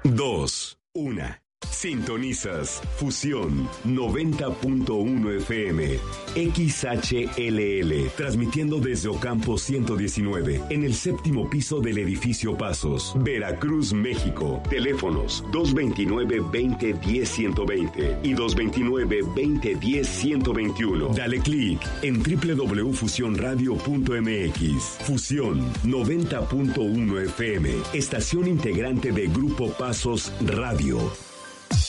2, 1. Sintonizas Fusión 90.1 FM XHLL, transmitiendo desde Ocampo 119, en el séptimo piso del edificio Pasos, Veracruz, México. Teléfonos 229-2010-120 y 229-2010-121. Dale clic en www.fusionradio.mx. Fusión 90.1 FM, estación integrante de Grupo Pasos Radio.